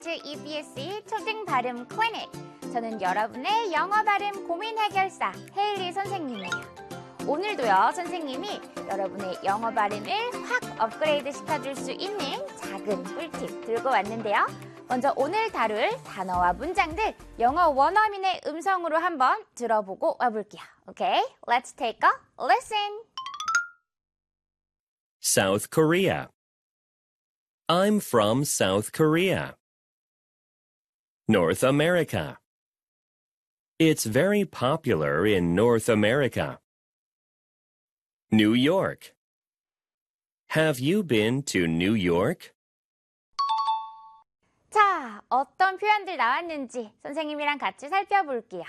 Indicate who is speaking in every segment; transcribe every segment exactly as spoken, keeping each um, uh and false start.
Speaker 1: 이비에스의 초등 발음 클리닉. 저는 여러분의 영어 발음 고민 해결사 헤일리 선생님이에요. 오늘도요, 선생님이 여러분의 영어 발음을 확 업그레이드 시켜줄 수 있는 작은 꿀팁 들고 왔는데요. 먼저 오늘 다룰 단어와 문장들 영어 원어민의 음성으로 한번 들어보고 와볼게요. Okay, let's take a listen.
Speaker 2: South Korea. I'm from South Korea. North America. It's very popular in North America. New York. Have you been to New York?
Speaker 1: 자, 어떤 표현들 나왔는지 선생님이랑 같이 살펴볼게요.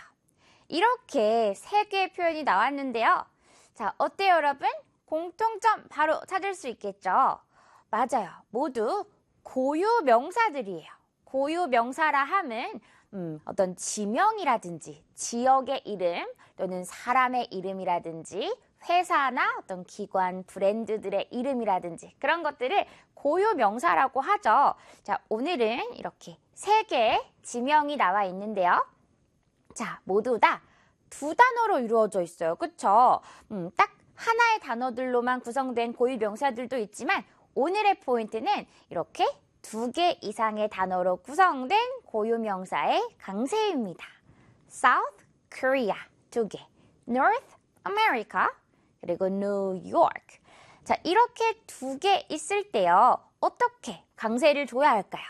Speaker 1: 이렇게 세 개의 표현이 나왔는데요. 자, 어때요, 여러분? 공통점 바로 찾을 수 있겠죠? 맞아요. 모두 고유 명사들이에요. 고유 명사라 함은 음, 어떤 지명이라든지 지역의 이름 또는 사람의 이름이라든지 회사나 어떤 기관, 브랜드들의 이름이라든지 그런 것들을 고유 명사라고 하죠. 자, 오늘은 이렇게 세 개의 지명이 나와 있는데요. 자, 모두 다 두 단어로 이루어져 있어요. 그쵸? 음, 딱 하나의 단어들로만 구성된 고유 명사들도 있지만 오늘의 포인트는 이렇게 두 개 이상의 단어로 구성된 고유 명사의 강세입니다. South Korea 두 개, North America 그리고 New York. 자, 이렇게 두 개 있을 때요. 어떻게 강세를 줘야 할까요?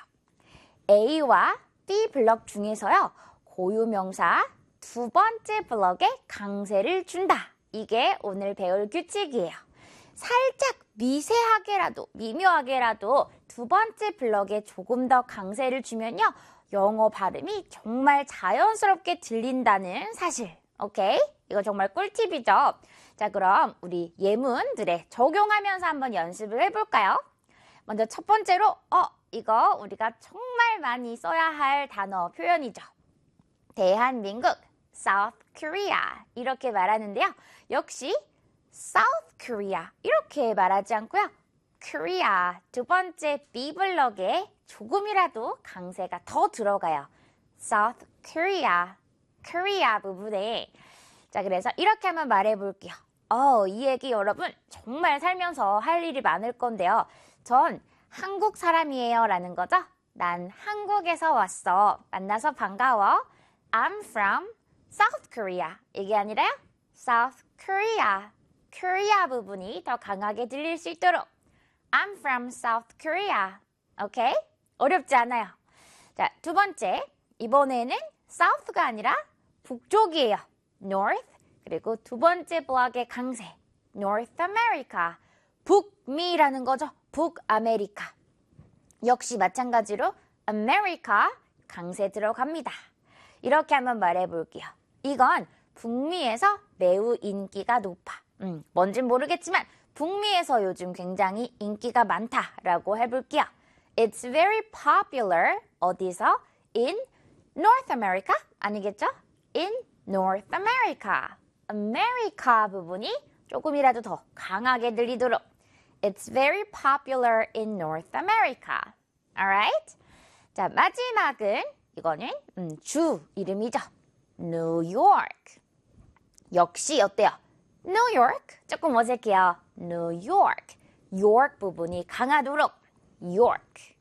Speaker 1: A와 B 블럭 중에서요. 고유 명사 두 번째 블럭에 강세를 준다. 이게 오늘 배울 규칙이에요. 살짝 미세하게라도 미묘하게라도 두 번째 블럭에 조금 더 강세를 주면요. 영어 발음이 정말 자연스럽게 들린다는 사실. 오케이? 이거 정말 꿀팁이죠. 자, 그럼 우리 예문들에 적용하면서 한번 연습을 해볼까요? 먼저 첫 번째로 어, 이거 우리가 정말 많이 써야 할 단어 표현이죠. 대한민국, South Korea 이렇게 말하는데요. 역시 South Korea 이렇게 말하지 않고요. Korea 두 번째 B 블럭에 조금이라도 강세가 더 들어가요. South Korea, Korea 부분에. 자, 그래서 이렇게 한번 말해볼게요. 어, 이 얘기 여러분 정말 살면서 할 일이 많을 건데요. 전 한국 사람이에요 라는 거죠. 난 한국에서 왔어. 만나서 반가워. I'm from South Korea. 이게 아니라요. South Korea. Korea 부분이 더 강하게 들릴 수 있도록 I'm from South Korea. 오케이? 어렵지 않아요. 자, 두 번째. 이번에는 South가 아니라 북쪽이에요. North. 그리고 두 번째 블럭의 강세. North America. 북미라는 거죠. 북아메리카. 역시 마찬가지로 America 강세 들어갑니다. 이렇게 한번 말해볼게요. 이건 북미에서 매우 인기가 높아. 음, 뭔진 모르겠지만 북미에서 요즘 굉장히 인기가 많다라고 해볼게요. It's very popular. 어디서? In North America? 아니겠죠? In North America. America 부분이 조금이라도 더 강하게 들리도록 It's very popular in North America. Alright? 자, 마지막은 이거는 음, 주 이름이죠. New York. 역시 어때요? New York. 조금 어색해요. New York. York 부분이 강하도록 York.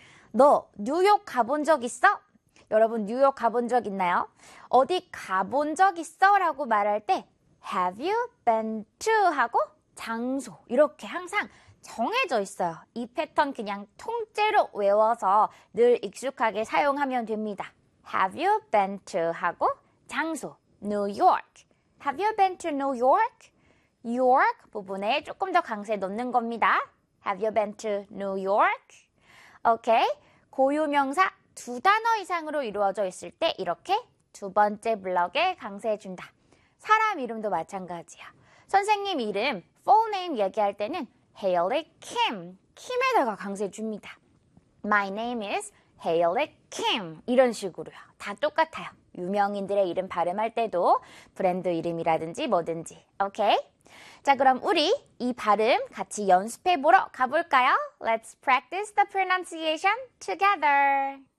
Speaker 1: 너 뉴욕 가본 적 있어? 여러분 뉴욕 가본 적 있나요? 어디 가본 적 있어? 라고 말할 때 Have you been to? 하고 장소 이렇게 항상 정해져 있어요. 이 패턴 그냥 통째로 외워서 늘 익숙하게 사용하면 됩니다. Have you been to? 하고 장소 New York. Have you been to New York? York 부분에 조금 더 강세 넣는 겁니다. Have you been to New York? 오케이. 고유 명사 두 단어 이상으로 이루어져 있을 때 이렇게 두 번째 블럭에 강세 준다. 사람 이름도 마찬가지야. 선생님 이름, full name 얘기할 때는 Hailey Kim, 킴에다가 강세 줍니다. My name is Hailey Kim. 이런 식으로요. 다 똑같아요. 유명인들의 이름 발음할 때도 브랜드 이름이라든지 뭐든지. 오케이? 자, 그럼 우리 이 발음 같이 연습해 보러 가볼까요? Let's practice the pronunciation together.